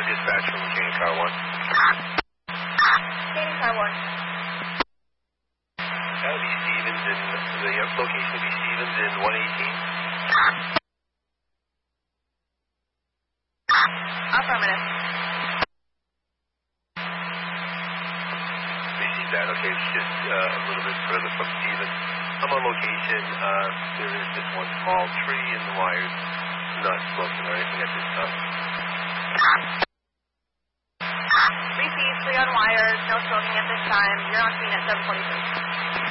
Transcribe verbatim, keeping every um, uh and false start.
dispatch from Canyon Car one. Canyon Car one. That would be Stevens in, the location would be Stevens in one eighteen. Affirmative. Receive that, okay, it's just uh, a little bit further from Stevens. I'm on location, uh, there is just one small tree in the wires, not smoking or anything at this time. Receive, three on wires, no smoking at this time. You're on scene at seven forty-three.